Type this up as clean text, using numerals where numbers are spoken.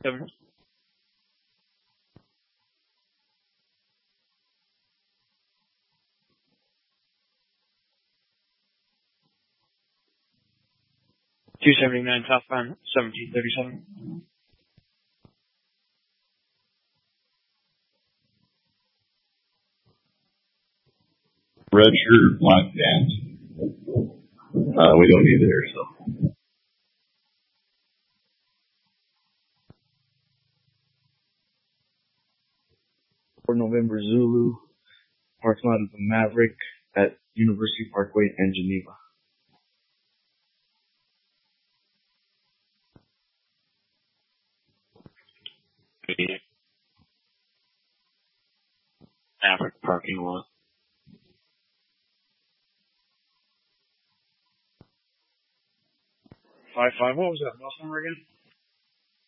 Seven. $279 southbound, 1737. Red shirt, black pants. We don't either, so. For November Zulu, parking lot of the Maverick at University Parkway and Geneva. Maverick parking lot. 55, what was that bus number again?